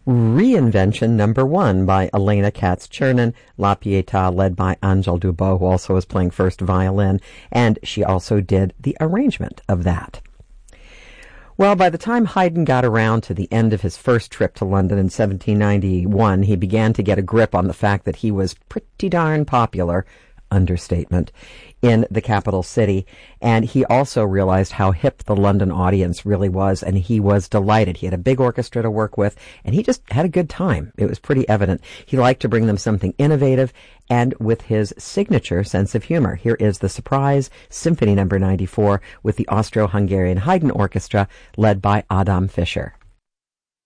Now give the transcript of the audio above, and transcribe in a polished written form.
Reinvention Number 1 by Elena Katz-Chernin, La Pietà led by Angèle Dubos, who also was playing first violin, and she also did the arrangement of that. Well, by the time Haydn got around to the end of his first trip to London in 1791, he began to get a grip on the fact that he was pretty darn popular, understatement, in the capital city, and he also realized how hip the London audience really was, and he was delighted. He had a big orchestra to work with, and he just had a good time. It was pretty evident. He liked to bring them something innovative and with his signature sense of humor. Here is the Surprise Symphony No. 94 with the Austro-Hungarian Haydn Orchestra led by Adam Fischer.